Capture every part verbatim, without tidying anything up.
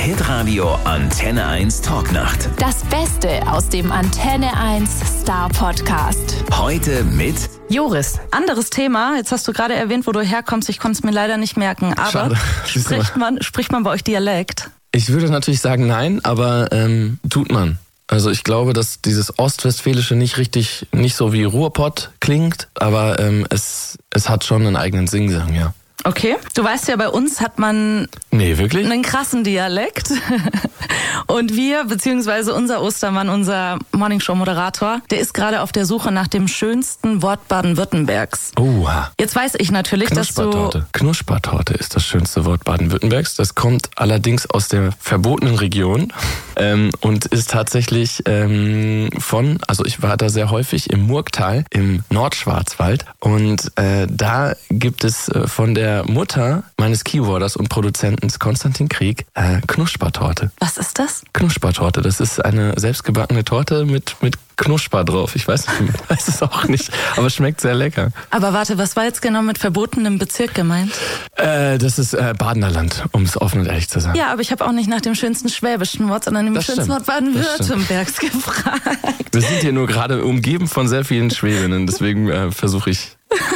Hitradio Antenne eins Talknacht. Das Beste aus dem Antenne eins Star Podcast. Heute mit Joris. Anderes Thema. Jetzt hast du gerade erwähnt, wo du herkommst. Ich konnte es mir leider nicht merken. Aber Schade. spricht man, spricht man bei euch Dialekt? Ich würde natürlich sagen nein, aber ähm, tut man. Also ich glaube, dass dieses Ostwestfälische nicht richtig, nicht so wie Ruhrpott klingt, aber ähm, es, es hat schon einen eigenen Singsang, ja. Okay. Du weißt ja, bei uns hat man Nee, wirklich? einen krassen Dialekt. Und wir, beziehungsweise unser Ostermann, unser Morningshow-Moderator, der ist gerade auf der Suche nach dem schönsten Wort Baden-Württembergs. Oha. Jetzt weiß ich natürlich, dass du... Knuspertorte. Knuspertorte ist das schönste Wort Baden-Württembergs. Das kommt allerdings aus der verbotenen Region ähm, und ist tatsächlich ähm, von, also ich war da sehr häufig im Murgtal, im Nordschwarzwald. Und äh, da gibt es äh, von der Mutter meines Keyworders und Produzenten Konstantin Krieg äh, Knuspertorte. Was ist das? Knuspertorte, das ist eine selbstgebackene Torte mit, mit Knusper drauf. Ich weiß nicht, ich weiß es auch nicht, aber es schmeckt sehr lecker. Aber warte, was war jetzt genau mit verbotenem Bezirk gemeint? Äh, das ist äh, Badener Land, um es offen und ehrlich zu sagen. Ja, aber ich habe auch nicht nach dem schönsten schwäbischen Wort, sondern dem Das schönsten stimmt. Wort Baden-Württembergs gefragt. Wir sind hier nur gerade umgeben von sehr vielen Schwäbinnen, deswegen äh, versuche ich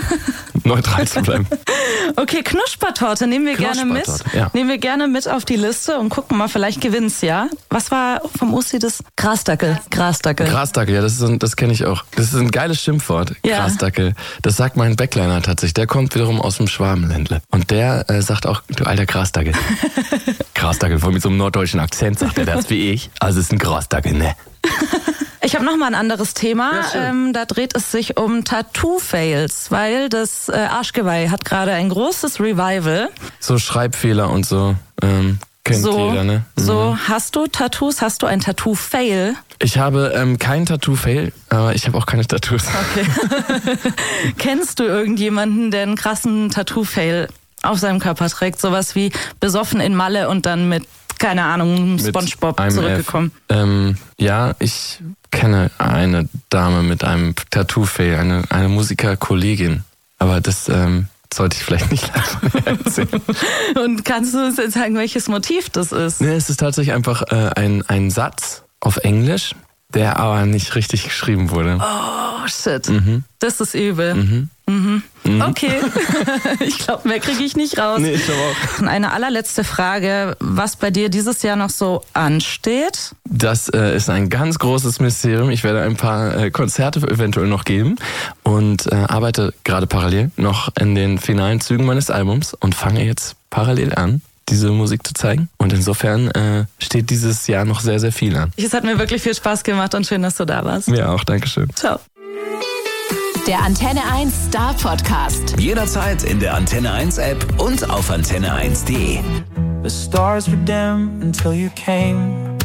neutral zu bleiben. Okay, Knuspertorte nehmen wir gerne mit. Knuspertorte, ja. Nehmen wir gerne mit auf die Liste und gucken mal, vielleicht gewinnt's ja. Was war vom Osti das? Grasdackel. Grasdackel. Grasdackel, ja, das, ist ein, das kenne ich auch. Das ist ein geiles Schimpfwort, Ja. Grasdackel. Das sagt mein Backliner tatsächlich. Der kommt wiederum aus dem Schwabenländle. Und der äh, sagt auch, du alter Grasdackel. Grasdackel, voll mit so einem norddeutschen Akzent sagt er das wie ich. Also es ist ein Grasdackel, ne? Ich habe noch mal ein anderes Thema. Ja, schön. ähm, da dreht es sich um Tattoo-Fails, weil das äh, Arschgeweih hat gerade ein großes Revival. So Schreibfehler und so, ähm, kennt So, jeder, ne? Mhm. so, hast du Tattoos? Hast du ein Tattoo-Fail? Ich habe ähm, kein Tattoo-Fail, aber ich habe auch keine Tattoos. Okay. Kennst du irgendjemanden, der einen krassen Tattoo-Fail auf seinem Körper trägt? Sowas wie besoffen in Malle und dann mit, keine Ahnung, Mit SpongeBob einem zurückgekommen. F. Ähm, ja, ich kenne eine Dame mit einem Tattoo-Fail, eine, eine Musikerkollegin. Aber das ähm, sollte ich vielleicht nicht live erzählen. Und kannst du uns jetzt sagen, welches Motiv das ist? Nee, es ist tatsächlich einfach äh, ein, ein Satz auf Englisch, der aber nicht richtig geschrieben wurde. Oh, shit. Mhm. Das ist übel. Mhm. Mhm. Mhm. Okay. Ich glaube, mehr kriege ich nicht raus. Nee, ich glaube auch. Und eine allerletzte Frage, was bei dir dieses Jahr noch so ansteht? Das äh, ist ein ganz großes Mysterium. Ich werde ein paar äh, Konzerte eventuell noch geben und äh, arbeite gerade parallel noch in den finalen Zügen meines Albums und fange jetzt parallel an, diese Musik zu zeigen. Und insofern äh, steht dieses Jahr noch sehr, sehr viel an. Es hat mir wirklich viel Spaß gemacht und schön, dass du da warst. Ja, auch Dankeschön. Ciao. Der Antenne eins Star Podcast. jederzeit in der Antenne eins App und auf antenne eins punkt de. The stars were dim until you came.